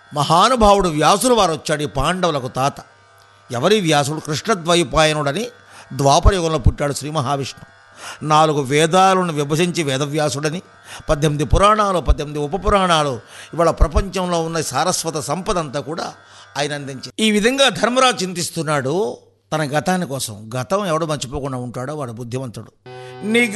మహానుభావుడు వ్యాసుడు వారు వచ్చాడు ఈ పాండవులకు తాత. ఎవరి వ్యాసుడు? కృష్ణద్వైపాయనుడని ద్వాపరయుగంలో పుట్టాడు శ్రీ మహావిష్ణు. 4 వేదాలను విభజించి వేదవ్యాసుడని, 18 పురాణాలు, 18 ఉపపురాణాలు, ఇవాళ ప్రపంచంలో ఉన్న సారస్వత సంపద అంతా కూడా ఆయన అందించి. ఈ విధంగా ధర్మరాజు చింతిస్తున్నాడు తన గతాని కోసం. గతం ఎవడు మర్చిపోకుండా ఉంటాడో వాడు బుద్ధివంతుడు. నీ